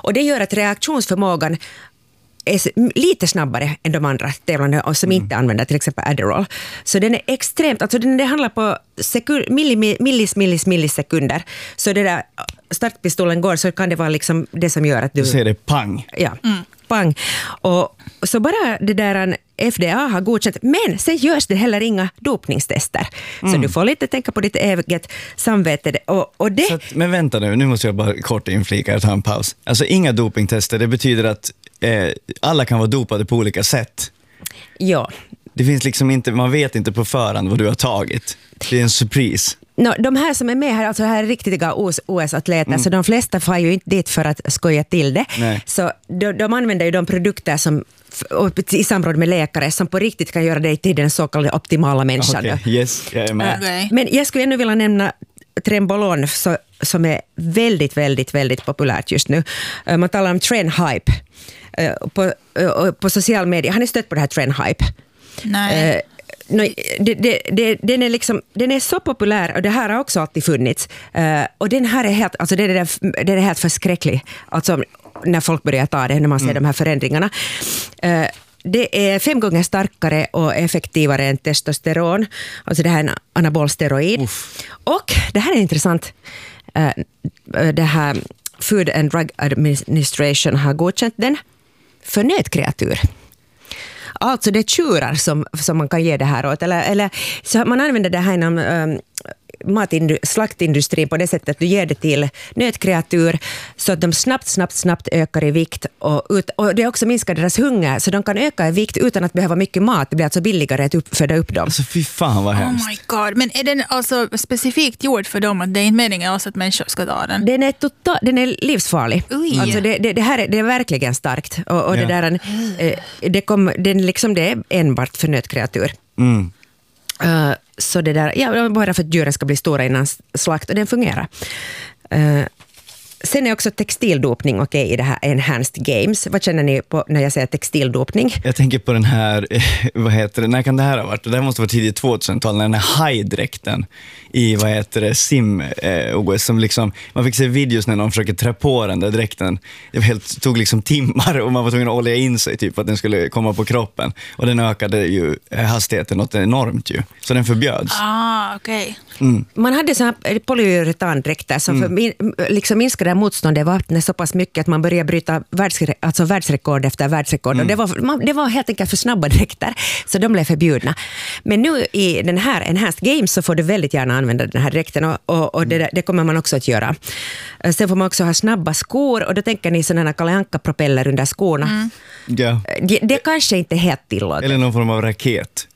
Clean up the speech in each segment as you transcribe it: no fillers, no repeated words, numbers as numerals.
Och det gör att reaktionsförmågan är lite snabbare än de andra tävlande och som inte använder till exempel Adderall. Så den är extremt, alltså det handlar på millisekunder. Så det där startpistolen går så kan det vara liksom det som gör att du ser det pang. Ja, pang. Och så bara det där FDA har godkänt, men sen görs det heller inga dopningstester. Så du får lite tänka på ditt eget samvete. Och det... Så att, men vänta nu måste jag bara kort inflika och ta en paus. Alltså inga dopingtester, det betyder att alla kan vara dopade på olika sätt. Ja. Det finns liksom inte, man vet inte på förhand vad du har tagit. Det är en surpris. De här som är med här, alltså här är riktiga OS-atleter, så de flesta får ju inte dit för att skoja till det. Nej. Så de använder ju de produkter som i samråd med läkare som på riktigt kan göra dig till den så kallade optimala människan. Okej, yes, jag är med. Men jag skulle ännu vilja nämna Trenbolone som är väldigt, väldigt, väldigt populärt just nu. Man talar om trendhype på social media. Har ni stött på det här trendhype? Nej. Den är så populär och det här har också alltid funnits. Och den här är helt, alltså den är helt förskräcklig. Alltså när folk börjar ta det, när man ser de här förändringarna. Det är 5 gånger starkare och effektivare än testosteron. Alltså det här är en anabol steroid. Och det här är intressant. Det här Food and Drug Administration har godkänt den för nötkreatur. Alltså det är tjurar som man kan ge det här åt. Eller så man använder det här inom slaktindustrin på det sättet att du ger det till nötkreatur så att de snabbt ökar i vikt och det också minskar deras hunger så de kan öka i vikt utan att behöva mycket mat. Det blir alltså billigare att föda upp dem. Alltså fy fan vad hemskt. Oh my god, men är den alltså specifikt gjord för dem att det är inte meningen att människor ska ta den? Den är livsfarlig. Oj. Alltså det här är verkligen starkt och det där det är enbart för nötkreatur. Så det där, bara för att djuren ska bli stora innan slakt, och den fungerar. Sen är också textildopning okej i det här Enhanced Games. Vad känner ni på när jag säger textildopning? Jag tänker på den här, vad heter det, när kan det här ha varit? Det här måste vara tidigt 2000-tal, när den här hajdräkten i, sim-OS som liksom, man fick se videos när någon försöker trä på den där dräkten. Det tog liksom timmar och man var tvungen att olja in sig typ för att den skulle komma på kroppen. Och den ökade ju hastigheten något enormt ju. Så den förbjöds. Okej. Man hade så här polyuretandräkter som liksom minskade motståndet i vattnet så pass mycket att man började bryta världsrekord efter världsrekord. Och det var helt enkelt för snabba dräkter, så de blev förbjudna. Men nu i den här Enhanced Games så får du väldigt gärna använda den här dräkten och det kommer man också att göra. Sen får man också ha snabba skor och då tänker ni sådana Kalle Anka-propeller under skorna. Ja. Det kanske inte är helt tillåtet. Eller någon form av raket.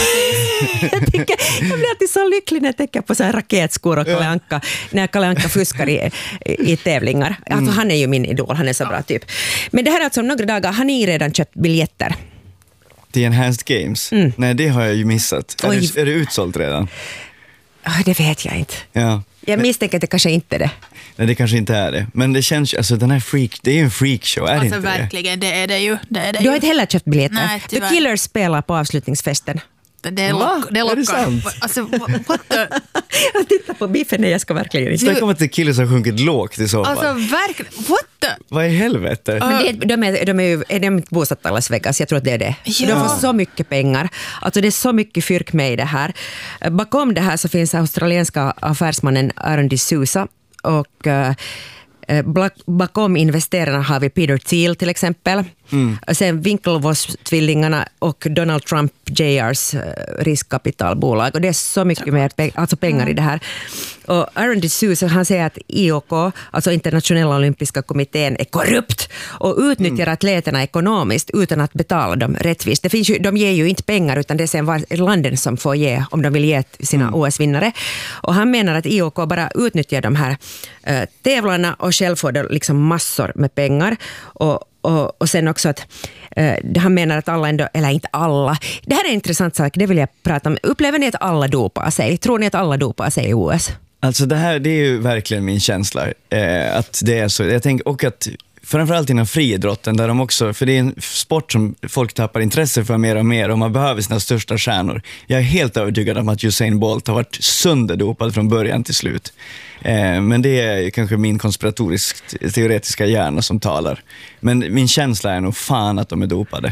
Jag blir alltid så lycklig när jag tänker på så här raketskor och Kalle Anka, när Kalle Anka fuskar i tävlingar. Alltså, han är ju min idol, han är så bra typ. Men det här är alltså om några dagar, har ni redan köpt biljetter? The Enhanced Games? Nej, det har jag ju missat. Är det utsålt redan? Det vet jag inte. Ja. Jag misstänker att det kanske inte är det. Nej, det kanske inte är det. Men det känns alltså den här det är ju en freakshow, är det inte verkligen, det är det ju. Du har inte heller köpt biljetter? Nej, The Killers spelar på avslutningsfesten. Det lockar. Är det sant? Alltså, what the... Jag tittar på biffen, nej jag ska verkligen inte. Snacka om att The Killers har sjunkit lågt i så fall. Alltså verkligen, what the... Vad i helvete? Men är de inte bosatta i Las Vegas? Jag tror att det är det. Ja. De får så mycket pengar. Alltså det är så mycket fyrk med i det här. Bakom det här så finns australienska affärsmannen Aaron D'Souza och bakom investerarna har vi Peter Thiel till exempel. Sen Winklevoss-tvillingarna och Donald Trump Jrs riskkapitalbolag. Och det är så mycket mer pengar i det här. Och Aaron D'Souza, han säger att IOK, alltså Internationella Olympiska kommittén, är korrupt och utnyttjar atleterna ekonomiskt utan att betala dem rättvist. Det finns de ger ju inte pengar utan det är sen landen som får ge om de vill ge sina OS-vinnare. Och han menar att IOK bara utnyttjar de här tävlarna och själv får de liksom massor med pengar. Och sen också att han menar att alla ändå, eller inte alla. Det här är en intressant sak, det vill jag prata om. Upplever ni att alla dopar sig? Tror ni att alla dopar sig i OS? Alltså det är ju verkligen min känsla att det är så. Jag tänker, och att framförallt inom friidrotten där de också, för det är en sport som folk tappar intresse för mer och mer och man behöver sina största stjärnor. Jag är helt övertygad om att Usain Bolt har varit sönderdopad från början till slut. Men det är kanske min konspiratoriskt teoretiska hjärna som talar. Men min känsla är nog fan att de är dopade.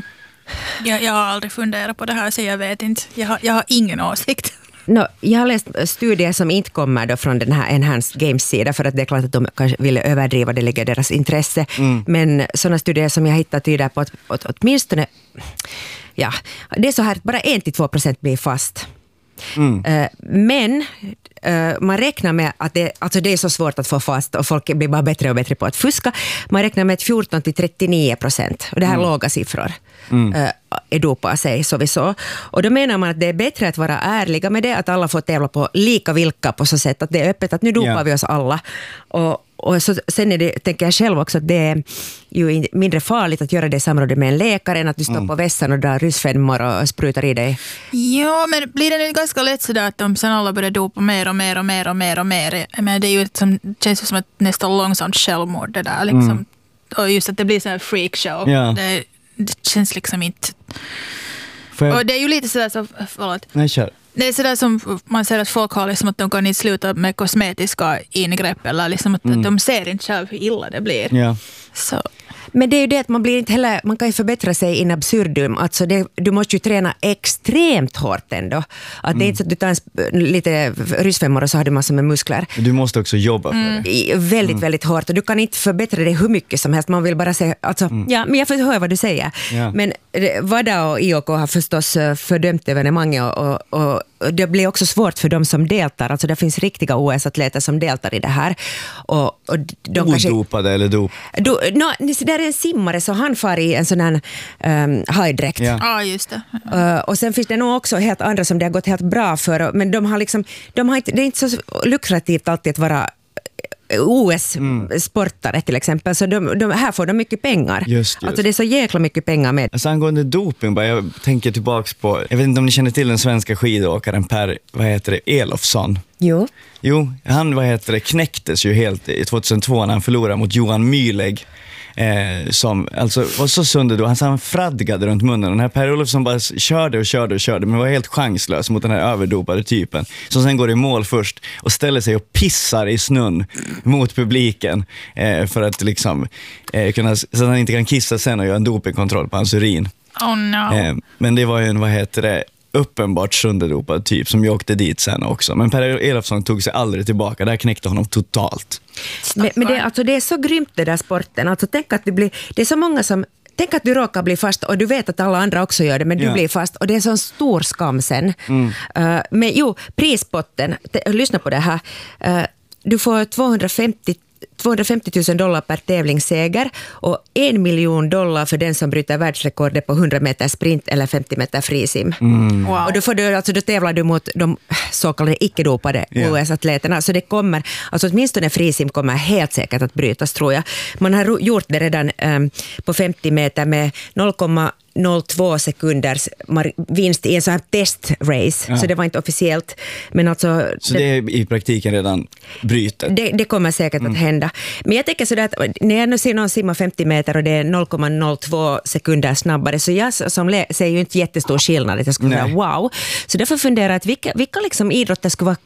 Jag har aldrig funderat på det här så jag vet inte. Jag har ingen åsikt. Jag har läst studier som inte kommer då från den här Enhanced Games-sida för att det är klart att de kanske vill överdriva, det ligger deras intresse. Men sådana studier som jag hittat tyder på att åtminstone, ja, det är så här att bara 1-2% blir fast. Men man räknar med att det är så svårt att få fast och folk blir bara bättre och bättre på att fuska. Man räknar med att 14-39%, och det här är låga siffror, är dopar sig sowieso. Och då menar man att det är bättre att vara ärliga med det, att alla får tävla på lika villkor på så sätt att det är öppet, att nu dopar vi oss alla. Och så, sen är det, tänker jag själv också att det är ju mindre farligt att göra det i samråd med en läkare än att du står på vässan och drar ryssfemmor och sprutar i dig. Ja, men blir det nu ganska lätt sådär att de sen alla börjar dopa mer och mer och mer och mer och mer. Men det är ju känns som ett nästan långsamt självmord det där liksom. Och just att det blir så här freakshow. Ja. Det känns liksom inte. Och det är ju lite sådär så, förlåt. Nej, kör. Det är sådär som man ser att folk har liksom att de kan inte sluta med kosmetiska ingrepp eller liksom att de ser inte själv hur illa det blir. Ja. Så. Men det är ju det att man blir inte heller, man kan ju förbättra sig in absurdum. Alltså du måste ju träna extremt hårt ändå. Att det är inte så att du tar lite ryssfemmor och så har du massor med muskler. Du måste också jobba för det. Väldigt, väldigt hårt. Och du kan inte förbättra dig hur mycket som helst. Man vill bara säga, alltså, ja, men jag får höra vad du säger. Ja. Men WADA och IOK har förstås fördömt evenemanget och det blir också svårt för dem som deltar. Alltså det finns riktiga OS-atleter som deltar i det här. Och de odopade eller dop? Där är en simmare så han far i en sån här hajdräkt. Ja, just det. Och sen finns det nog också helt andra som det har gått helt bra för. Men de har inte, det är inte så lukrativt alltid att vara OS-sportare till exempel, så här får de mycket pengar. Just. Alltså det är så jäkla mycket pengar med. Alltså angående doping, jag tänker tillbaks på, jag vet inte om ni känner till den svenska skidåkaren Per, Elofsson. Jo, han knäcktes ju helt i 2002 när han förlorade mot Johan Myhlegg. Som alltså var så sönder då, han fradgade runt munnen och den här Per Olofsson bara körde men var helt chanslös mot den här överdopade typen som sen går i mål först och ställer sig och pissar i snön mot publiken för att liksom kunna, så att han inte kan kissa sen och göra en dopingkontroll på hans urin. Oh no. Men det var ju en uppenbart sönderdopad typ som jag åkte dit sen också. Men Per Elofsson tog sig aldrig tillbaka. Där knäckte honom totalt. Men det är så grymt det där sporten. Alltså, tänk att det är så många som... Tänk att du råkar bli fast och du vet att alla andra också gör det, men du blir fast och det är en sån stor skam sen. Men prispotten, lyssna på det här. Du får $250 $250,000 per tävlingsseger och $1 miljon för den som bryter världsrekordet på 100 meter sprint eller 50 meter frisim. Wow. Och då tävlar du mot de så kallade icke-dopade OS-atleterna. Så det kommer, alltså åtminstone frisim kommer helt säkert att brytas, tror jag. Man har gjort det redan på 50 meter med 0,02 sekunders vinst i en sån här testrace, så det var inte officiellt. Men alltså, så det är i praktiken redan brytet? Det kommer säkert att hända. Men jag tänker sådär att när jag nu ser någon simma 50 meter och det är 0,02 sekunder snabbare, så jag som ser ju inte jättestor skillnad att jag skulle säga wow. Så därför funderar jag att vilka liksom idrotter skulle vara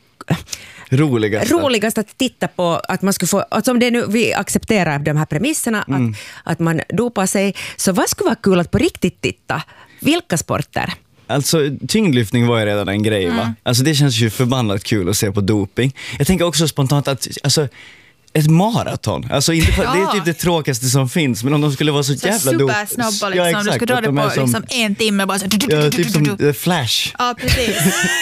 roligast att titta på, att man skulle få, alltså om det nu vi accepterar de här premisserna att man dopar sig, så vad skulle vara kul att på riktigt titta? Vilka sporter? Alltså tyngdlyftning var ju redan en grej, va? Alltså det känns ju förbannat kul att se på doping. Jag tänker också spontant att ett maraton, alltså inte det är typ det tråkigaste som finns, men om de skulle vara så jävla supersnabba liksom, exakt, du skulle dra det på som, liksom en timme bara så, typ som The Flash. Ja, precis.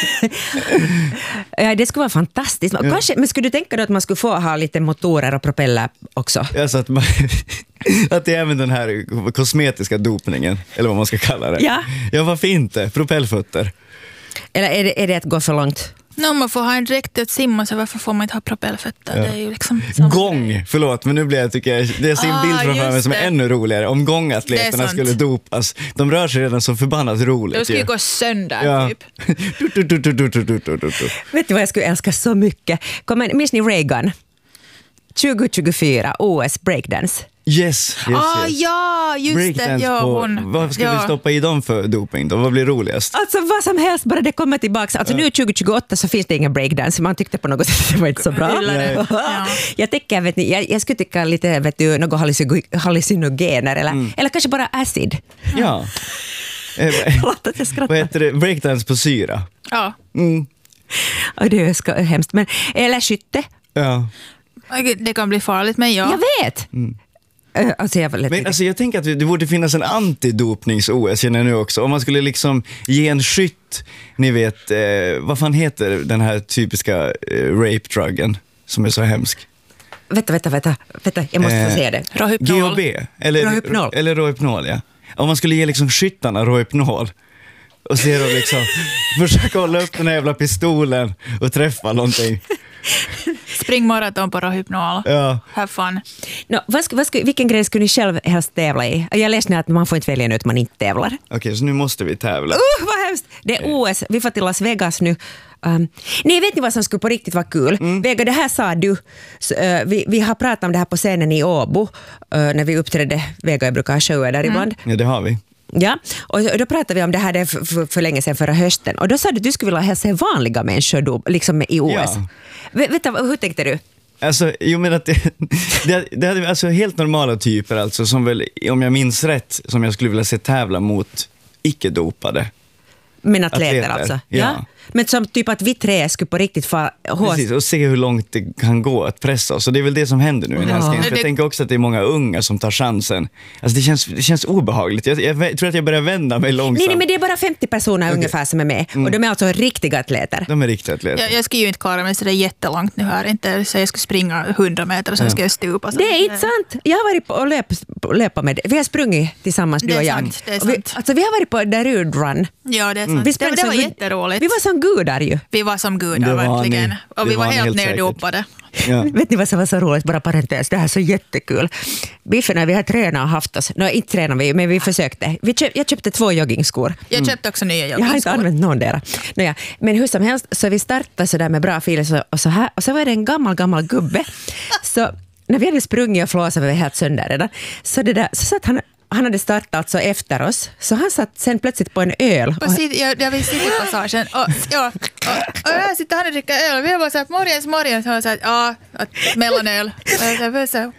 Ja, det skulle vara fantastiskt. Kanske, men skulle du tänka då att man skulle få ha lite motorer och propeller också? Alltså att det är även den här kosmetiska dopningen, eller vad man ska kalla det. Ja, varför inte? Propellfötter. Eller är det att gå för långt? Om man får ha en dräkt att simma, så varför får man inte ha propellfötter? Det är ju liksom förlåt, men nu blir jag, tycker jag, det är sin bild framför mig som är ännu roligare. Om gångatleterna skulle dopas. De rör sig redan så förbannat roligt. De skulle gå sönder typ. Vet du vad jag skulle älska så mycket? Minns ni Reagan? 2024 OS breakdance. Yes. Ja, just breakdance det. Ja, på, vad ska vi stoppa i dem för doping då? Vad blir roligast? Alltså vad som helst, bara det kommer tillbaka. Alltså nu 2028 så finns det ingen breakdance. Man tyckte på något sätt att det var inte så bra. Ja. Jag tycker, vet ni, jag skulle tycka lite, vet du, något hallucinogener eller kanske bara acid. Ja. Förlåt att jag skrattar. Vad heter det? Breakdance på syra. Ja. Och det är hemskt. Men, eller skytte. Ja. Det kan bli farligt, men ja. Jag vet. Alltså jag tänker att det borde finnas en antidopnings-OS, känner jag nu också. Om man skulle liksom ge en skytt, ni vet, vad fan heter den här typiska rape-druggen som är så hemsk? Vänta, jag måste få se det. GHB, eller Rohypnol, ja. Om man skulle ge liksom skyttarna Rohypnol och se dem liksom försöka hålla upp den här jävla pistolen och träffa någonting. Spring maraton på Rohypnol. Ja. Have fun. Vilken grej skulle ni själv helst tävla i? Jag läste att man får inte välja nu att man inte tävlar. Okej, så nu måste vi tävla. Vad hemskt! Det är OS. Vi får till Las Vegas nu. Nej, vet ni vad som skulle på riktigt vara kul? Vega, det här sa du. Vi har pratat om det här på scenen i Åbo när vi uppträdde. Vega, jag brukar ha shower där ibland. Ja, det har vi. Ja, och då pratade vi om det här för länge sedan, förra hösten. Och då sa du att du skulle vilja hälsa vanliga människor då, liksom i OS. Ja. Vänta, hur tänkte du? Alltså, jo, men att det hade alltså helt normala typer, alltså, som väl, om jag minns rätt, som jag skulle vilja se tävla mot icke-dopade. Men atleter alltså? Ja. Men som typ att vi tre skulle på riktigt få... Precis, och se hur långt det kan gå att pressa oss. Och det är väl det som händer nu i den här scenen. För jag tänker också att det är många unga som tar chansen. Alltså det känns obehagligt. Jag tror att jag börjar vända mig långsamt. Nej, men det är bara 50 personer ungefär som är med. Och de är alltså riktiga atleter. De är riktiga atleter. Jag ska ju inte klara mig så det är jättelångt nu här. Inte så jag ska springa 100 meter och sen ska jag stupa. Det är inte sant. Jag har varit på och löpa med. Vi har sprungit tillsammans, du och jag. Det är sant. Vi har varit på Darude Run. Ja, det är sant. Det var jätteroligt. Vi var som gudar ju. Vi var som gudar, verkligen. Och vi var helt neddopade. Ja. Vet ni vad som var så roligt? Bara parentes, det här är så jättekul. Biffen, när vi har tränat och haft oss. Inte tränar vi, men vi försökte. Jag köpte 2 joggingskor. Jag köpte också nya joggingskor. Jag har inte använt någon där. Naja, men hur som helst, så vi startade så där med bra filer och så här. Och så var det en gammal gubbe. Så när vi hade sprungit och flåsat, var vi helt sönder redan. Så satt han hade startat alltså efter oss, så han satt sen plötsligt på en öl. Jag vill sitta i passagen och jag sitter här och dricker öl. Vi var så här, morgon, så har jag sagt, mellanöl. Och jag så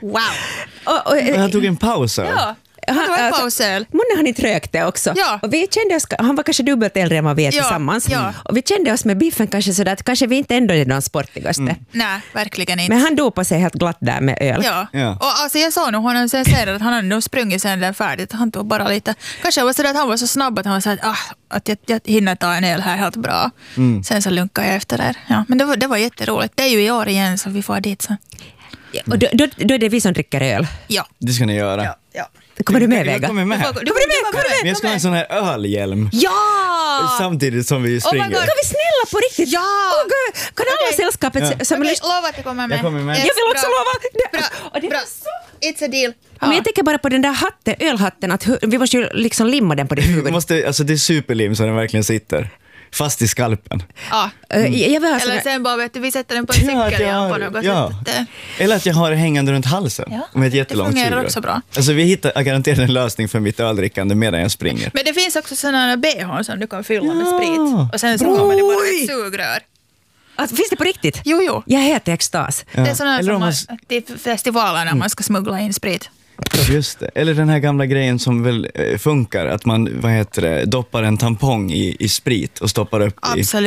wow. Han tog en paus. Ja. Han var en pausöl. Månne han inte rökte också. Ja. Och vi kände oss, han var kanske dubbelt äldre än vad vi är tillsammans. Ja. Och vi kände oss med Biffen kanske sådär att kanske vi inte ändå är de sportigaste. Nej, verkligen inte. Men han dopade sig helt glatt där med öl. Ja. Och alltså jag sa nog honom sen att han hade nog sprungit sen den färdigt. Han tog bara lite. Kanske var sådär att han var så snabb att han sa att jag hinner ta en öl här helt bra. Sen så lunkade jag efter där. Ja, men det var jätteroligt. Det är ju i år igen så vi får dit sen. Och då är det vi som dricker öl. Ja. Det ska ni göra. Ja. Kommer du med, Vega? Jag kommer med. Kommer du med? Men jag ska ha en sån här ölhjälm. Ja! Samtidigt som vi springer. Oh my God. Kan vi snälla på riktigt? Ja! Kan alla sällskapet som Lova att jag kommer med. Jag kommer med. Jag vill också lova. Bra. It's a deal. Men jag tänker bara på den där ölhatten, att vi måste ju liksom limma den på ditt huvud. Alltså det är superlim så den verkligen sitter fast i skalpen. Ja. Eller sen bara vi sätter den på en cykel på något sätt. Eller att jag har det hängande runt halsen med ett jättelångt sugrör. Det fungerar också bra. Alltså vi hittar garanterat en lösning för mitt öldrickande medan jag springer. Men det finns också sådana BH som du kan fylla med sprit. Och sen så kommer det bara ett sugrör. Alltså, finns det på riktigt? Jo. Jag är helt i extas. Ja. Det är sådana till festivaler när man ska smuggla in sprit. Just det. Eller den här gamla grejen som väl funkar, att man doppar en tampong i sprit och stoppar upp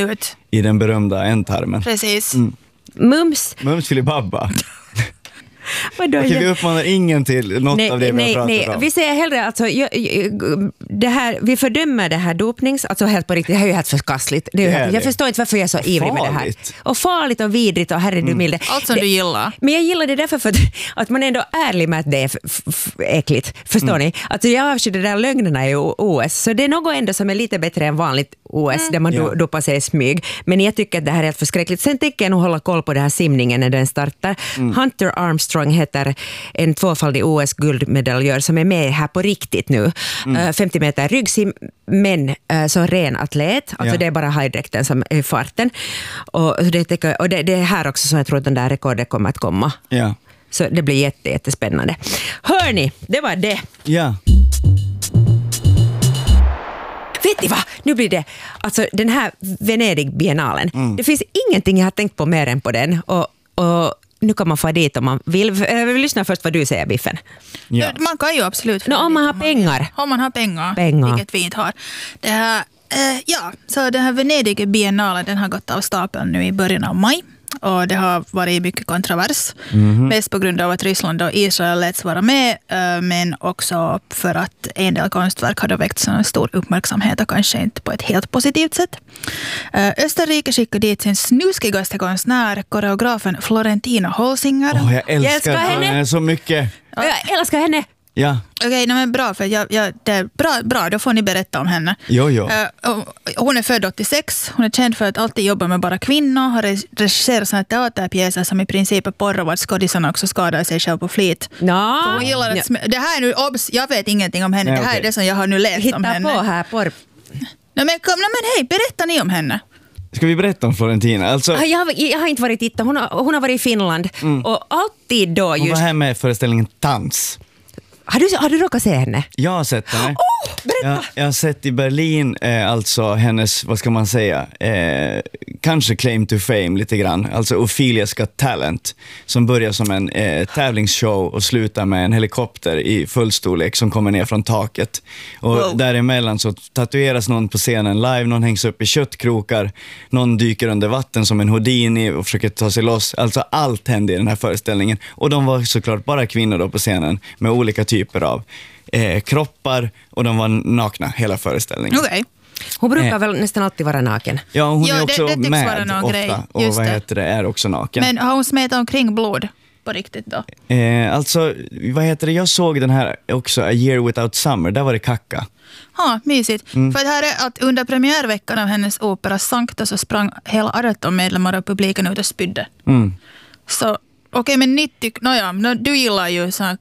i den berömda ändtarmen. Precis. Mums filibabba. Okej, vi uppmanar ingen till något av det vi har pratat om. Vi säger hellre alltså, vi fördömer det här dopnings, alltså helt på riktigt, det här är ju helt förkastligt. Jag förstår inte varför jag är så ivrig med det här. Och farligt och vidrigt och herre du milde. Allt som du gillar. Men jag gillar det därför för att man är ändå ärlig med att det är äckligt. Förstår ni? Alltså jag avskyr det där lögnerna i OS, så det är något ändå som är lite bättre än vanligt OS där man dopar sig i smyg. Men jag tycker att det här är helt förskräckligt. Sen tänker jag nog hålla koll på den här simningen när den startar. Hunter Armstrong heter en 2-faldig OS-guldmedaljör som är med här på riktigt nu. 50 meter ryggsim, men så ren atlet. Alltså det är bara hajdräkten som är farten. Och det är här också som jag tror att den där rekordet kommer att komma. Ja. Så det blir jättespännande. Hörni, det var det. Ja. Vet ni vad? Nu blir det, alltså den här Venedig-biennalen. Det finns ingenting jag har tänkt på mer än på den. Och nu kan man få dit om man vill. Jag vill lyssna först vad du säger, Biffen. Ja. Man kan ju absolut... Om man har pengar. Om man har pengar. Vilket vi inte har. Det här, så den här Venedig-biennalen, den har gått av stapeln nu i början av maj. Och det har varit mycket kontrovers. Mest på grund av att Ryssland och Israel läts vara med, men också för att en del konstverk hade väckt så stor uppmärksamhet och kanske inte på ett helt positivt sätt. Österrike skickade dit sin snuskigaste konstnär, koreografen Florentina Holsinger. Jag älskar henne så mycket. Jag älskar henne. Ja. Okej, men bra, för det är bra, då får ni berätta om henne. Jo. Hon är född 86, hon är känd för att alltid jobba med bara kvinnor, har regisserat såna teaterpjäser som i princip är porr och att skådisarna också skadar sig själv på flit. No. Hon gillar att det här är nu, jag vet ingenting om henne, det här är det som jag har nu läst om henne. Hitta på här porr. Men hej, berätta ni om henne. Ska vi berätta om Florentina? Alltså, jag har inte varit titta, hon har varit i Finland och alltid då just... Hon var här med föreställningen Dans. Har du råkat se henne? Jag har sett henne. Jag har sett i Berlin, alltså hennes, vad ska man säga, kanske claim to fame lite grann. Alltså Ophelia's Got Talent, som börjar som en tävlingsshow och slutar med en helikopter i fullstorlek som kommer ner från taket. Och däremellan så tatueras någon på scenen live, någon hängs upp i köttkrokar, någon dyker under vatten som en Houdini och försöker ta sig loss. Alltså allt hände i den här föreställningen. Och de var såklart bara kvinnor då på scenen med olika typer av kroppar, och de var nakna hela föreställningen. Okej. Hon brukar väl nästan alltid vara naken. Ja, hon är också det med ofta grej. och är också naken. Men har hon smetat omkring blod på riktigt då? Alltså, jag såg den här också, A Year Without Summer, där var det kacka. Ja, mysigt. För det här är att under premiärveckan av hennes opera Sankta så sprang hela 18 medlemmar av publiken ut och spydde. Så, okej, men 90, du gillar ju så här,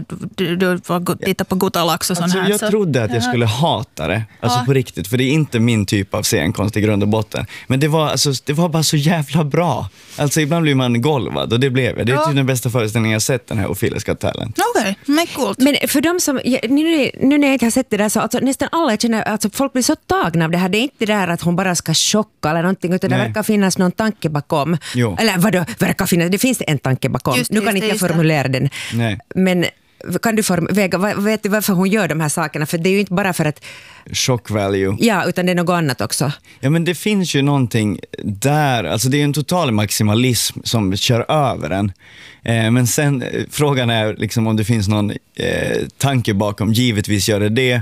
du får titta på Gutalax och sånt alltså, här. Jag trodde att jag skulle hata det, alltså på riktigt, för det är inte min typ av scenkonst i grund och botten. Men det var bara så jävla bra. Alltså ibland blir man golvad, och det blev jag. Det är typ den bästa föreställningen jag sett, den här Ophelia's Got Talent. Okej, men coolt. Men för de som, nu när jag inte har sett det där, så alltså, nästan alla känner, alltså folk blir så tagna av det här. Det är inte det där att hon bara ska chocka eller någonting, utan det verkar finnas någon tanke bakom. Jo. Eller vadå, verkar finnas, det finns en tanke bakom. Nu kan inte jag formulera den. Nej. Men kan du vet du varför hon gör de här sakerna? För det är ju inte bara för att... Shock value. Ja, utan det är något annat också. Ja, men det finns ju någonting där, alltså det är en total maximalism som kör över en. Men sen, frågan är liksom om det finns någon tanke bakom. Givetvis gör det.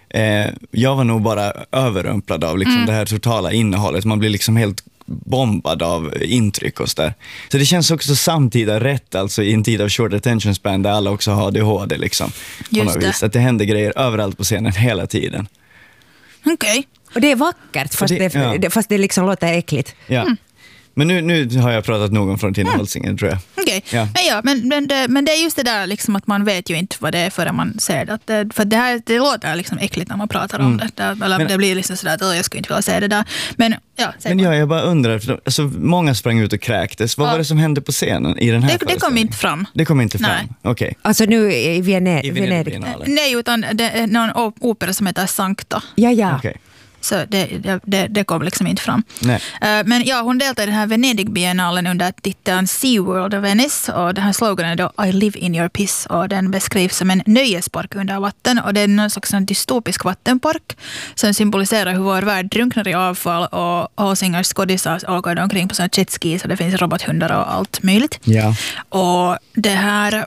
Jag var nog bara överrumplad av liksom det här totala innehållet. Man blir liksom helt bombad av intryck och så där. Så det känns också samtida rätt, alltså i en tid av short attention span där alla också har ADHD liksom. Just det. Att det händer grejer överallt på scenen hela tiden. Okej. Och det är vackert, fast det liksom låter äckligt. Ja. Men nu har jag pratat nog om Florentina Holsinger, tror jag. Okej. Ja. Men det är just det där liksom, att man vet ju inte vad det är förrän man ser det. För det låter liksom äckligt när man pratar om det. Eller det blir liksom sådär att jag skulle inte vilja säga det där. Men jag bara undrar, för alltså, många sprang ut och kräktes. Vad var det som hände på scenen i den här det kom inte fram. Det kom inte fram? Nej. Okej. Alltså nu i Venedig. Nej, utan det är någon opera som heter Sankta. Ja. Okej. Så det kom liksom inte fram. Nej. Men hon deltar i den här Venedig-biennalen under titeln SeaWorld of Venice. Och den här sloganen är då I live in your piss. Och den beskrivs som en nöjespark under vatten. Och det är någon slags dystopisk vattenpark som symboliserar hur vår värld drunknar i avfall. Och Holsingers skådisar åker omkring på sådana jetskis. Och det finns robothundar och allt möjligt. Ja. Och det här...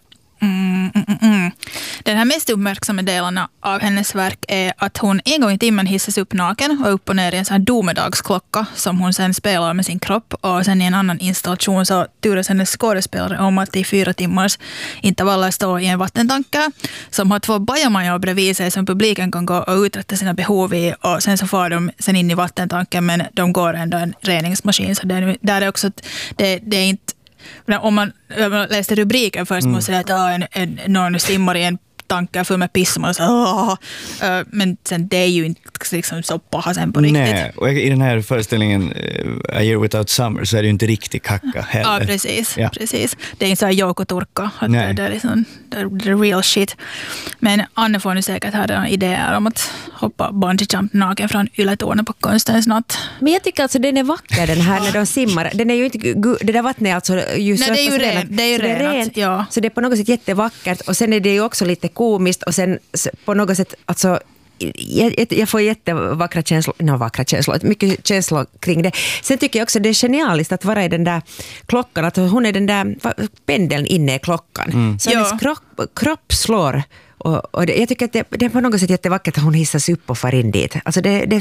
Den här mest uppmärksamma delarna av hennes verk är att hon en gång i timmen hissas upp naken och upp och ner i en sån här domedagsklocka som hon sen spelar med sin kropp, och sen i en annan installation så turas hennes skådespelare om att i 4 timmars intervaller stå i en vattentanke som har 2 bajamajor bredvid sig som publiken kan gå och uträtta sina behov i, och sen så får de sen in i vattentanken, men de går ändå en reningsmaskin, så där är också att det är inte. Om man läste rubriken först måste det att någon simmar i en tankar för med piss och man så, men sen det är ju inte liksom så paha sen på riktigt. Nej, och i den här föreställningen A Year Without Summer så är det ju inte riktigt kacka heller. Ja, precis. Det är inte så här Jouko Turkka, att det är liksom the real shit. Men Anne får nu säkert här idéer om att hoppa bungee jump naken från ylätornet på Konstens natt. Men jag tycker alltså den är vacker den här när de simmar. Den är ju inte det där vattnet är alltså ju nej, det är ju rent. Ja. Så det är på något sätt jättevackert och sen är det ju också lite komiskt och sen på något sätt alltså jag får jättevackra känslor, mycket känslor kring det. Sen tycker jag också det är genialiskt att vara i den där klockan, att hon är den där pendeln inne i klockan. Så hennes kropp slår och jag tycker att det är på något sätt jättevackert att hon hissas upp och far in dit. Alltså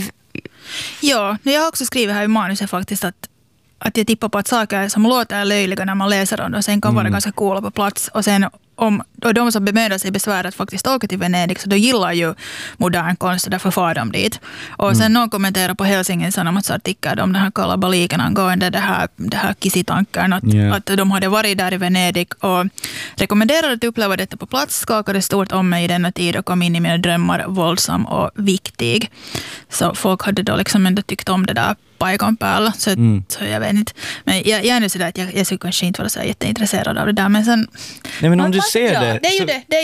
Ja, jag har också skrivit här i manuset faktiskt att jag tippar på att saker som låter löjliga när man läser dem och sen kan vara ganska coola på plats och sen och de som bemödar sig besvär att faktiskt åka till Venedig så då gillar ju modern konst och därför far de dit. Och sen någon kommenterar på Helsingin Sanomats artikel om den här kalabaliken angående det här kissitanken att de hade varit där i Venedig och rekommenderade att uppleva detta på plats, skakade stort om mig i denna tid och kom in i mina drömmar våldsam och viktig. Så folk hade då liksom ändå tyckt om det där paikan päällä, så jag vet inte. Men jag är nu sådär att jag skulle kanske inte vara så jätteintresserad av det där, men sen... Nej, men om du ser det... Det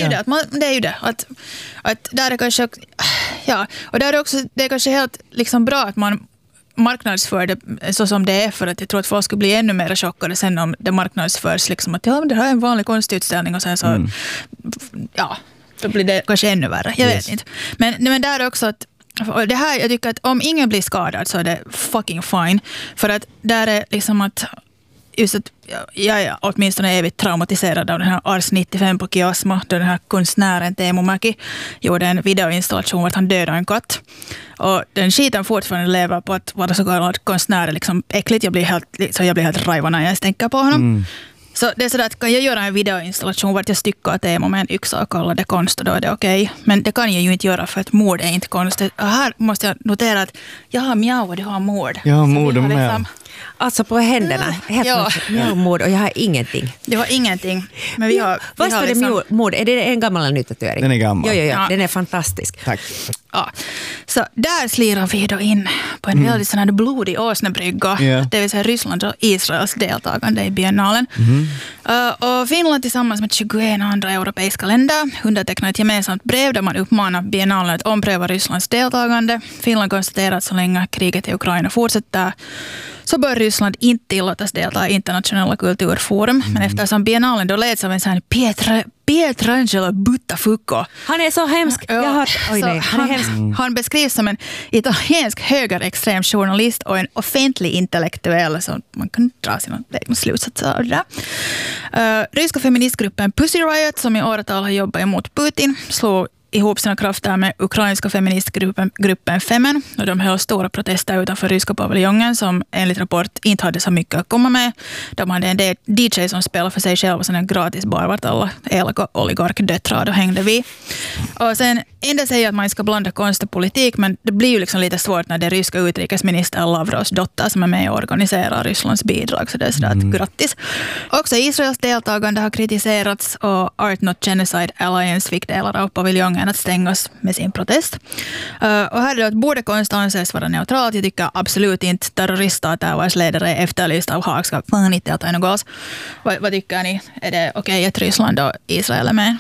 är ju det. Att där är kanske... Ja, och där är också... Det är kanske helt liksom bra att man marknadsför det så som det är, för att jag tror att folk skulle bli ännu mer chockade sen om det marknadsförs liksom att det här är en vanlig konstutställning och sen så... Ja, då blir det kanske ännu värre. Jag vet inte. Men där är också att och det här, jag tycker att om ingen blir skadad så är det fucking fine. För att där är liksom att just att jag är åtminstone evigt traumatiserad av den här Ars 95 på Kiasma, då den här konstnären Teemu Mäki gjorde en videoinstallation vart han dödade en katt. Och den skiten fortfarande lever på att vara så kallad konstnär liksom äckligt. Jag blir helt rajvad när jag tänker på honom. Så det är sådär att kan jag göra en videoinstallation vart jag styckar Teemu med en yxa och kallar det konst och då är det okej. Men det kan jag ju inte göra för att mord är inte konst. Och här måste jag notera att jag har mjau och du har mord. Jag har mord och med. Alltså på händerna. Mord och jag har ingenting. Du har ingenting. Men vi har... Vad står det mord? Är det en gammal eller ny tatuering? Den är gammal. Ja. Den är fantastisk. Tack. Ja. Så där slirar vi då in på en väldigt sån här blodig åsnebrygga. Det vill säga Ryssland och Israels deltagande i biennalen. Och Finland tillsammans med 21 andra europeiska länder undertecknar ett gemensamt brev där man uppmanar biennalen att ompröva Rysslands deltagande. Finland konstaterar att så länge kriget i Ukraina fortsätter så bör Ryssland inte tillåtas delta i internationella kulturforum. Men eftersom biennalen då leds av en sån här Pietrangelo Buttafuoco. Han är så hemsk. Han beskrivs som en italiensk högerextrem journalist och en offentlig intellektuell, så man kan dra sina egna slutsatser av det där. Ryska feministgruppen Pussy Riot, som i åratal har jobbat emot Putin, slog ihop sina krafter med ukrainska feministgruppen Femen, och de höll stora protester utanför ryska paviljongen som enligt rapport inte hade så mycket att komma med. De hade en DJ som spelade för sig själv och sen en gratis bar vart alla elaka oligarkdöttrar då hängde vi. Och sen enda säger att man ska blanda konst och politik, men det blir ju liksom lite svårt när det ryska utrikesminister Lavrovs dotter som är med och organiserar Rysslands bidrag, så det är sådär att grattis. Också Israels deltagande har kritiserats och Art Not Genocide Alliance fick delar av paviljongen att stängas med sin protest. Och här är det att borde konst anses vara neutralt. Jag tycker absolut inte terroriststater vars ledare är efterlyst av Haag ska fan inte delta i något alls. Vad tycker ni? Är det okej att Ryssland och Israel är med?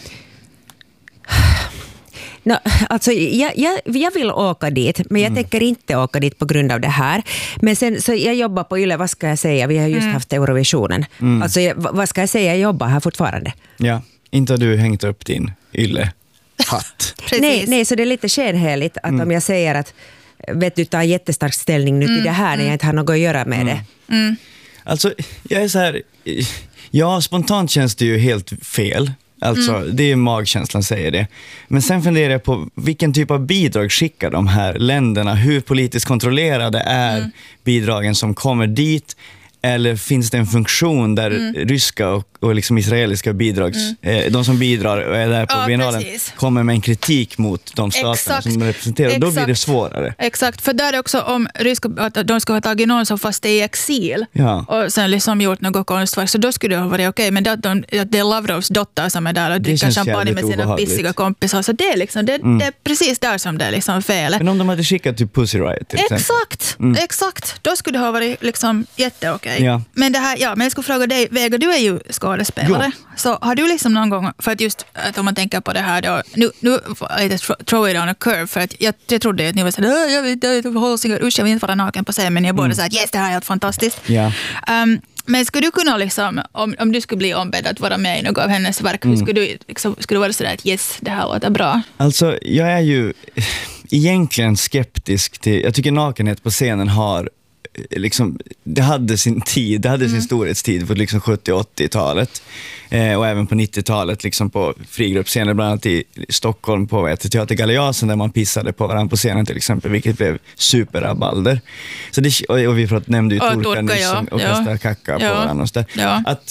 No, alltså, jag vill åka dit, men jag tänker inte åka dit på grund av det här. Men sen, så jag jobbar på Yle, vad ska jag säga? Vi har just haft Eurovisionen. Alltså, vad ska jag säga? Jag jobbar här fortfarande. Ja, inte har du hängt upp din Yle-hatt. nej, så det är lite skenheligt att om jag säger att vet du, tar jättestark ställning nu till det här när jag inte har något att göra med det. Alltså, jag är så här... Ja, spontant känns det ju helt fel. Alltså, det är magkänslan säger det. Men sen funderar jag på vilken typ av bidrag skickar de här länderna? Hur politiskt kontrollerade är bidragen som kommer dit? Eller finns det en funktion där ryska och liksom israeliska de som bidrar och är där på biennalen kommer med en kritik mot de staterna som de representerar. Och då blir det svårare. Exakt, för där är också om ryska, att de skulle ha tagit någon som fast är i exil och sen liksom gjort något konstverk, så då skulle det ha varit okej. Men att det är Lavrovs dotter som är där och dricker champagne med sina pissiga kompisar, så det är liksom, det är precis där som det är liksom felet. Men om de hade skickat till Pussy Riot till exempel. Exakt. Då skulle det ha varit liksom jätteokej. Ja. Men det här, men jag skulle fråga dig, Vega, du är ju skådespelare. Så har du liksom någon gång, för att just att om man tänker på det här då, nu lite throw it on a curve, för att jag trodde att ni var så här, jag vill inte vara naken på scen, men jag borde säga att yes, det här är helt fantastiskt. Ja. Men skulle du kunna liksom, om du skulle bli ombedd att vara med i något av hennes verk, skulle du vara sådär att yes, det här låter bra? Alltså, jag är ju egentligen skeptisk till, jag tycker nakenhet på scenen har liksom, det hade sin tid, det hade sin storhetstid på liksom 70-80-talet och även på 90-talet liksom på frigruppscener, bland annat i Stockholm på Teater Galeasen, där man pissade på varandra på scenen till exempel, vilket blev superrabalder. Så det, och vi nämnde ju Turka nyss och kastade kacka på varandra och så där. Ja. Att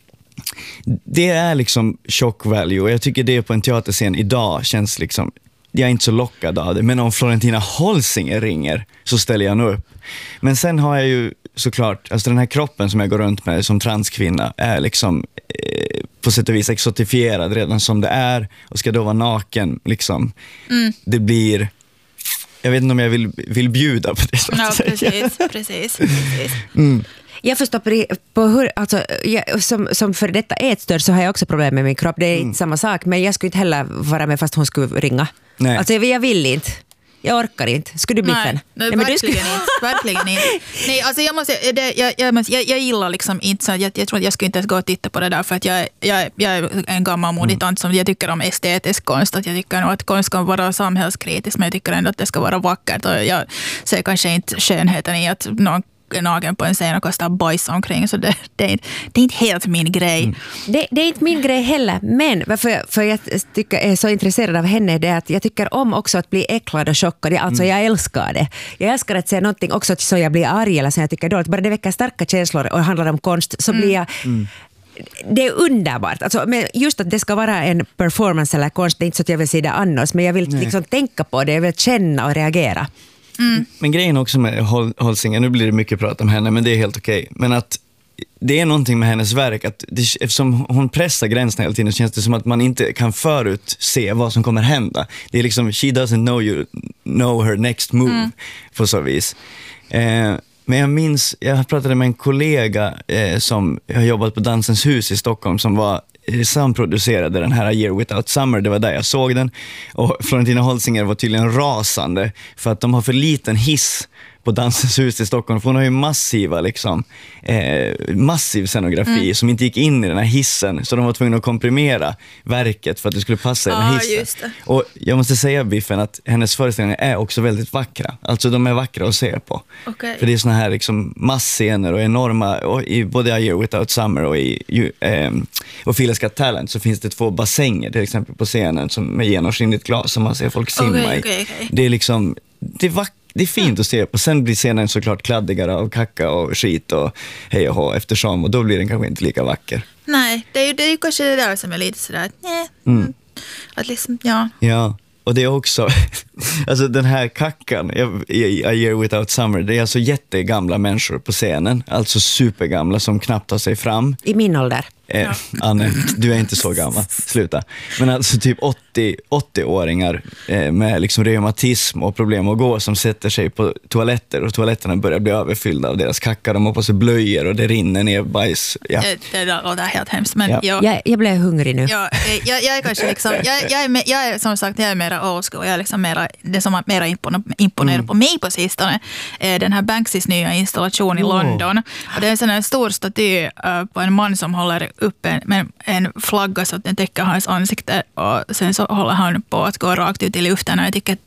det är liksom shock value, och jag tycker det på en teaterscen idag känns liksom, jag är inte så lockad av det. Men om Florentina Holsinger ringer så ställer jag nog upp. Men sen har jag ju såklart, alltså den här kroppen som jag går runt med som transkvinna är liksom på sätt och vis exotifierad redan som det är, och ska då vara naken liksom. Det blir, jag vet inte om jag vill bjuda på det. Ja, precis. Jag förstår på hur, alltså, som för detta ätstörd så har jag också problem med min kropp. Det är inte samma sak, men jag skulle inte heller vara med fast hon skulle ringa. Nej. Alltså jag vill inte. Jag orkar inte. Skulle du bli fan? Nej, verkligen inte. Nej, alltså jag gillar liksom inte så. Jag tror att jag skulle inte ens gå och titta på det där, för att jag är en gammal modig tant som jag tycker om estetisk konst. Att jag tycker nog att konst kan vara samhällskritisk, men jag tycker ändå att det ska vara vackert. Och jag ser kanske inte skönheten i att någon är nagen på en scen och kastar bajs omkring, så det är inte helt min grej. Det är inte min grej heller, men varför jag tycker är så intresserad av henne, det är att jag tycker om också att bli äcklad och chockad. Alltså jag älskar det. Jag älskar att säga någonting också så jag blir arg eller så jag tycker dåligt. Bara det väcker starka känslor och handlar om konst, så blir jag... Det är underbart. Alltså, men just att det ska vara en performance eller konst, det är inte så att jag vill se det annars, men jag vill liksom tänka på det, jag vill känna och reagera. Men grejen också med Holsinger, nu blir det mycket prat om henne, men det är helt okej. Men att det är någonting med hennes verk, att eftersom hon pressar gränserna hela tiden, känns det som att man inte kan förutse vad som kommer hända. Det är liksom, she doesn't know her next move på så vis. Men jag minns, jag pratade med en kollega som har jobbat på Dansens hus i Stockholm, som var samproducerade den här A Year Without Summer. Det var där jag såg den. Och Florentina Holsinger var tydligen rasande för att de har för liten hiss på Dansens hus i Stockholm. För hon har ju massiv scenografi som inte gick in i den här hissen. Så de var tvungna att komprimera verket för att det skulle passa i den här hissen. Och jag måste säga, Biffen, att hennes föreställningar är också väldigt vackra. Alltså de är vackra att se på. Okay. För det är såna här liksom massscener och enorma, och i både A Year Without Summer och i Phyllis Got Talent så finns det 2 bassänger till exempel på scenen som med genomskinligt glas som man ser folk simma i. Okay. Det är liksom, det är fint att se på. Sen blir scenen såklart kladdigare av kacka och skit och hej och hå eftersom, och då blir den kanske inte lika vacker. Nej, det är ju kanske det där som är lite sådär att liksom, Ja, och det är också alltså den här kackan i A Year Without Summer, det är alltså jättegamla människor på scenen, alltså supergamla som knappt tar sig fram. I min ålder. Anne, du är inte så gammal, sluta. Men alltså typ 80-åringar med liksom reumatism och problem att gå, som sätter sig på toaletter, och toaletterna börjar bli överfyllda av deras kackar. De har på sig blöjor och det rinner ner bajs. Ja. Det är helt hemskt. Men jag blev hungrig nu. Jag är kanske liksom, jag är som sagt, jag är mera old school. Jag är liksom mera, det som mera imponerar på mig på sistone är den här Banksys nya installation i London. Och det är en sån här stor staty på en man som håller upp en flagga så att den täcker hans ansikte, och sen så håller han på att gå rakt ut i luften, och jag tycker att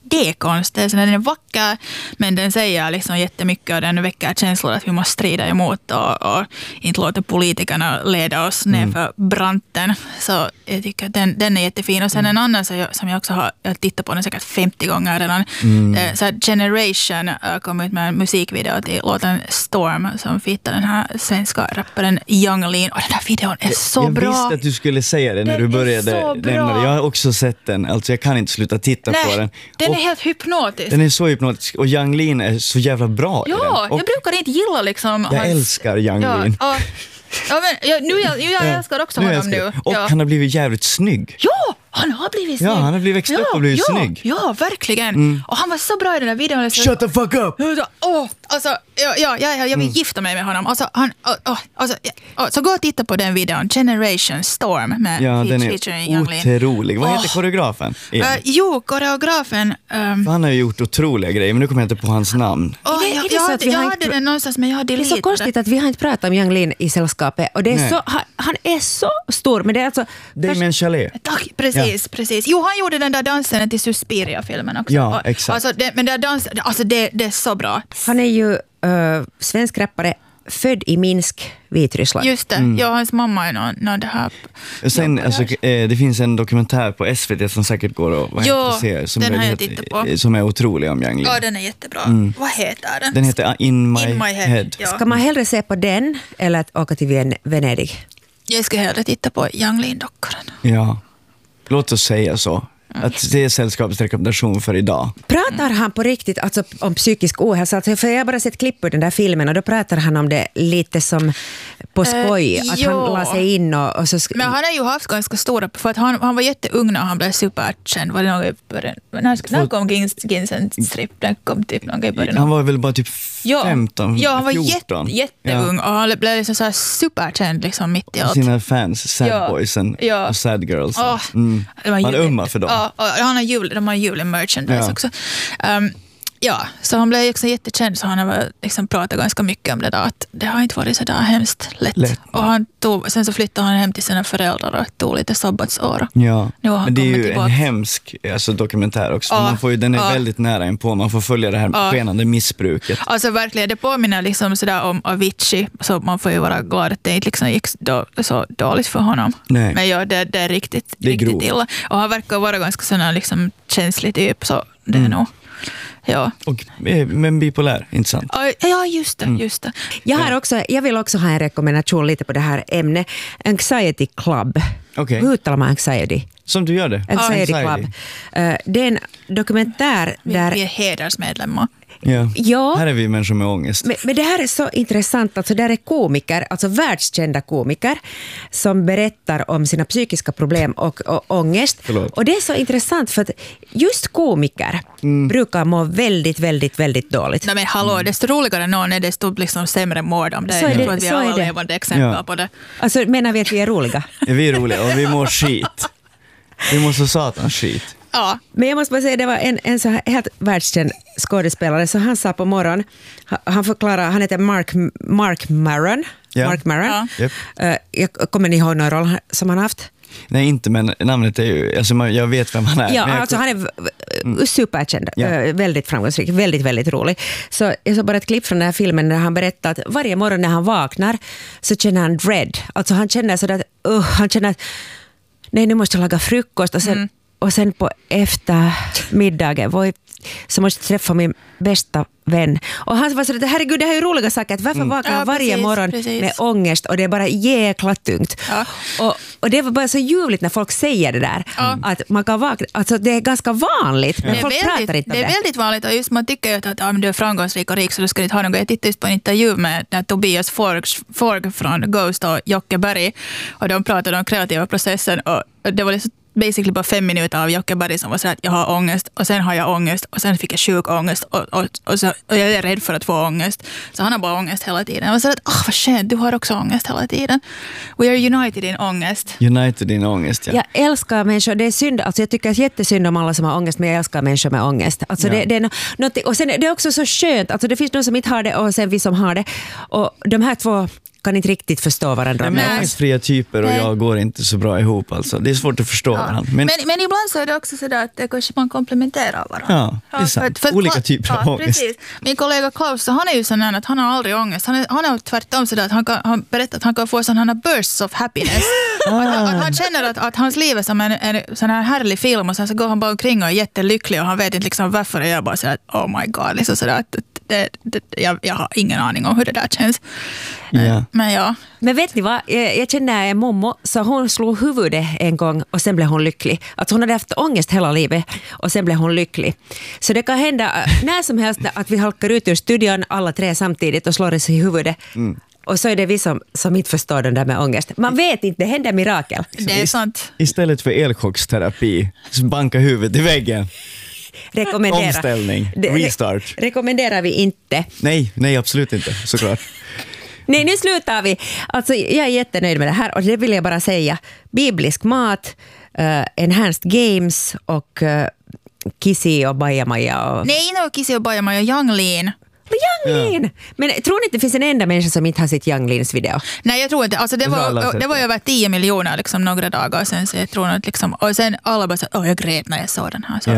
det är konstigt. Den är vacker, men den säger liksom jättemycket och den väcker känslor att vi måste strida emot och inte låta politikerna leda oss ner för branten. Så jag tycker att den är jättefin. Och sen en annan som jag också har tittat på den säkert 50 gånger redan. Så här Generation kom ut med en musikvideo till låten Storm som fittar den här svenska rapparen Yung Lean. Och den här videon är så bra. Jag visste att du skulle säga det när du började nämna det. Jag har också sett den. Alltså jag kan inte sluta titta på den. Den är helt hypnotisk. Den är så hypnotisk. Och Yung Lean är så jävla bra i den. Ja, jag brukar inte gilla liksom... Jag älskar Yung Lean. Ja, men jag älskar också honom nu. Och han har blivit jävligt snygg. Ja, han har blivit snygg. Ja, han har blivit växt upp och blivit snygg. Ja, verkligen. Och han var så bra i den där videon. Shut the fuck up! Alltså, jag vill gifta mig med honom. Så gå och titta på den videon. Generation Storm med den featuring Yung Lean. Otrolig. Vad heter koreografen? Koreografen... Han har ju gjort otroliga grejer, men nu kommer jag inte på hans namn. Jag hade den någonstans, men jag har deletat. Det är så konstigt att vi har inte pratat om Yung Lean i sällskapet. Och det är så, han är så stor, men det är alltså... Damien Chalamet. Tack, precis. Jo, han gjorde den där dansen till Suspiria-filmen också. Ja, exakt. Alltså, men det är så bra. Han är ju svensk rappare, född i Minsk, Vitryssland. Just det, hans mamma är någon det här. Sen, alltså, det finns en dokumentär på SVT som säkert går att se. Den har jag tittat på. Som är otrolig om Yung Lean. Ja, den är jättebra. Vad heter den? Den heter In My Head. Ja. Ska man hellre se på den eller att åka till Venedig? Jag ska hellre titta på Yung Lean-dockan. Ja, låt oss säga så. Att det är sällskapets rekommendation för idag. Pratar han på riktigt alltså, om psykisk ohälsa? Alltså, för jag har bara sett klipp ur den där filmen och då pratar han om det lite som på skoj. Att han la sig in och så... Men han har ju haft ganska stora... För att han var jätteung när han blev superkänd. Var det någon i början? När kom Ginsen Strip? Den kom typ någon i början. Han var väl bara typ 15, 14. Ja, han var jätteung och han blev liksom så här superkänd liksom mitt i allt. Sina fans, sad boysen och sad girls. Man ömmar för dem. Ja, och de har julemerchandise också. Så han blev också jättekänd, så han har liksom pratat ganska mycket om det där, att det har inte varit så där hemskt lätt. Och sen så flyttade han hem till sina föräldrar och tog lite sabbatsår. Ja, men det är ju en hemsk dokumentär också. Man får ju, den är väldigt nära in på. Man får följa det här skenande missbruket. Alltså verkligen, det påminner liksom sådär om Avicii, så man får ju vara glad att det inte liksom gick så dåligt för honom. Nej. Men det är riktigt illa. Och han verkar vara ganska sån liksom känslig typ, så det är nog... Ja. Men bipolär, intressant. Ja, just det. Jag vill också ha en rekommendation lite på det här ämnet. Anxiety Club. Okay. Hur uttalar man anxiety? Som du gör det. Anxiety Club. Det är en dokumentär där... Vi är hedersmedlemmar. Ja. Här är vi människor med ångest. Men det här är så intressant. Alltså där är komiker, alltså världskända komiker som berättar om sina psykiska problem och ångest. Förlåt. Och det är så intressant för att just komiker brukar må väldigt, väldigt, väldigt dåligt. Nej, men hallå, desto roligare någon är, desto liksom sämre mår de. Jag tror att vi har alla levande exempel på det. Alltså menar vi att vi är roliga? Ja, vi är roliga och vi mår skit. Vi mår så satans skit. Ja. Men jag måste bara säga, det var en så här helt världskänd skådespelare, så han sa på morgon, han förklarar, han heter Mark Maron. Yeah. Mark Maron. Ja. Jag kommer ni ihåg någon roll som han haft? Nej, inte, men namnet är ju, alltså jag vet vem han är. Ja, alltså han är superkänd, väldigt framgångsrik, väldigt, väldigt rolig. Så jag såg bara ett klipp från den här filmen där han berättar att varje morgon när han vaknar så känner han dread. Alltså han känner sådär, han känner att nej, nu måste jag laga frukost och sen på eftermiddagen så måste jag träffa min bästa vän. Och han var så att herregud, det här är ju roliga saker. Att varför vaknar jag varje morgon med ångest och det är bara jäkla tungt. Ja. Och det var bara så ljuvligt när folk säger det där. Att man kan vakna, alltså det är ganska vanligt, men folk pratar inte om det. Det är väldigt vanligt och just man tycker ju att du är framgångsrik och rik så du ska inte ha något. Jag tittade just på en intervju med Tobias Forg från Ghost och Jocke Berg och de pratade om kreativa processen och det var liksom basically bara 5 minuter av Jocke Berg som var så att jag har ångest och sen har jag ångest och sen fick jag sjuk ångest och jag är rädd för att få ångest. Så han har bara ångest hela tiden. Jag var så att vad skönt, du har också ångest hela tiden. We are united in ångest. United in ångest, ja. Jag älskar människor, det är synd, alltså jag tycker att det är jättesynd om alla som har ångest, men jag älskar människor med ångest. Alltså det är något, och sen det är också så skönt, alltså det finns någon som inte har det och sen vi som har det. Och de här två kan inte riktigt förstå varandra. Men ångestfria typer och jag går inte så bra ihop. Alltså. Det är svårt att förstå varandra. Men ibland så är det också sådär att det kanske man komplementerar varandra. Ja, det är sant. För olika typer av ångest. Precis. Min kollega Klaus, han är ju sån att han har aldrig ångest. Han är tvärtom sådär att han berättar att han kan få sådana bursts of happiness. Att han känner att hans liv är som en sån här härlig film och sen så går han bara omkring och är jättelycklig och han vet inte liksom varför. Jag bara sådär att oh my god, liksom sådär att jag har ingen aning om hur det där känns. Yeah. Men vet ni vad? Jag känner en mommo, så hon slog huvudet en gång och sen blev hon lycklig. Alltså hon hade haft ångest hela livet och sen blev hon lycklig. Så det kan hända när som helst att vi halkar ut ur studion alla tre samtidigt och slår oss i huvudet. Och så är det vi som inte förstår den där med ångest. Man vet inte, det händer mirakel. Det är sant. Istället för elchocksterapi, så banka huvudet i väggen. Omställning, restart. Rekommenderar vi inte. Nej, absolut inte, såklart. Nej, nu slutar vi. Alltså, jag är jättenöjd med det här och det vill jag bara säga. Biblisk mat, enhanced games och Kissy och Bajamaja. Nej, inte Kissy och Bajamaja, Yang Lin. Yang Lin! Men tror ni inte det finns en enda människa som inte har sett Yang Lins video? Nej, jag tror inte. Alltså, det var över 10 miljoner liksom, några dagar sen. Så jag tror att liksom, och sen alla bara så jag grät när jag såg den här. Så.